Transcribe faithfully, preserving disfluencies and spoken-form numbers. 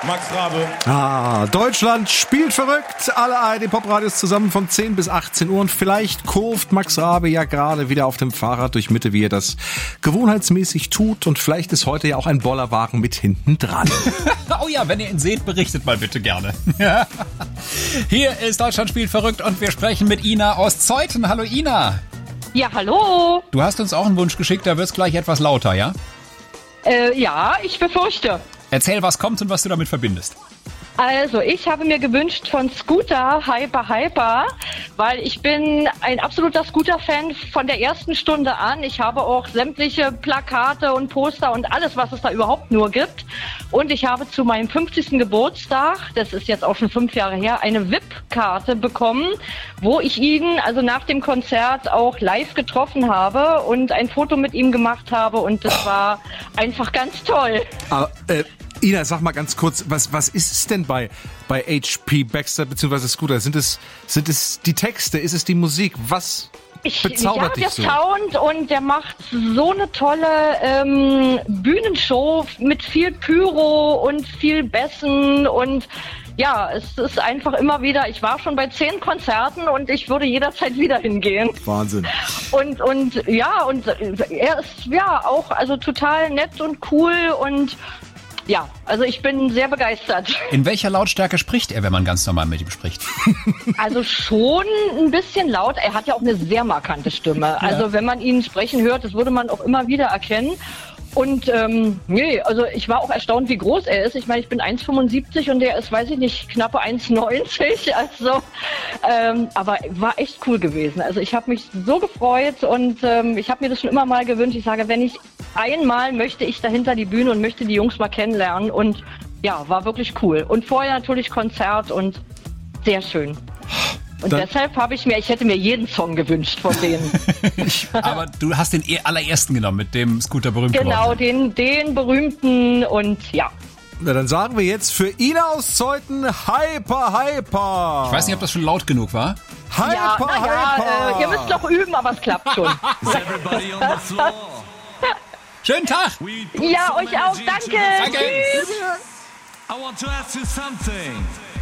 Max Rabe. Ah, Deutschland spielt verrückt. Alle A R D-Pop-Radios zusammen von zehn bis achtzehn Uhr. Und vielleicht kurvt Max Rabe ja gerade wieder auf dem Fahrrad durch Mitte, wie er das gewohnheitsmäßig tut. Und vielleicht ist heute ja auch ein Bollerwagen mit hinten dran. Oh ja, wenn ihr ihn seht, berichtet mal bitte gerne. Hier ist Deutschland spielt verrückt und wir sprechen mit Ina aus Zeuthen. Hallo Ina. Ja, hallo. Du hast uns auch einen Wunsch geschickt, da wird's gleich etwas lauter, ja? Äh, ja, ich befürchte. Erzähl, was kommt und was du damit verbindest. Also, ich habe mir gewünscht von Scooter Hyper Hyper, weil ich bin ein absoluter Scooter-Fan von der ersten Stunde an. Ich habe auch sämtliche Plakate und Poster und alles, was es da überhaupt nur gibt. Und ich habe zu meinem fünfzigsten Geburtstag, das ist jetzt auch schon fünf Jahre her, eine V I P-Karte bekommen, wo ich ihn also nach dem Konzert auch live getroffen habe und ein Foto mit ihm gemacht habe. Und das war einfach ganz toll. Aber, äh, Ina, sag mal ganz kurz, was, was ist es denn bei, bei H P Baxter bzw. Scooter? Sind es, sind es die Texte? Ist es die Musik? Was Ich, bezaubert ja, dich so? der Sound, und der macht so eine tolle ähm, Bühnenshow mit viel Pyro und viel Bässen und ja, es ist einfach immer wieder, ich war schon bei zehn Konzerten und ich würde jederzeit wieder hingehen. Wahnsinn. Und, und ja, und er ist ja auch also total nett und cool und ja, also ich bin sehr begeistert. In welcher Lautstärke spricht er, wenn man ganz normal mit ihm spricht? Also schon ein bisschen laut. Er hat ja auch eine sehr markante Stimme. Also wenn man ihn sprechen hört, das würde man auch immer wieder erkennen. Und ähm, nee, also ich war auch erstaunt, wie groß er ist. Ich meine, ich bin eins Komma fünfundsiebzig und der ist, weiß ich nicht, knappe eins Komma neunzig. Also, ähm, aber war echt cool gewesen. Also ich habe mich so gefreut und ähm, ich habe mir das schon immer mal gewünscht. Ich sage, wenn ich einmal möchte ich dahinter die Bühne und möchte die Jungs mal kennenlernen. Und ja, war wirklich cool. Und vorher natürlich Konzert und sehr schön. Und Dann deshalb habe ich mir, ich hätte mir jeden Song gewünscht von denen. Aber du hast den allerersten genommen, mit dem Scooter berühmt Genau, geworden. den, den berühmten und ja. Na, dann sagen wir jetzt für Ina aus Zeuthen Hyper Hyper. Ich weiß nicht, ob das schon laut genug war. Hyper Ja, na ja, Hyper. äh, ihr müsst noch üben, aber es klappt schon. Is everybody on the floor? Schönen Tag! We put Ja, so euch many auch, G's danke. to the Danke. T's. I want to ask you something.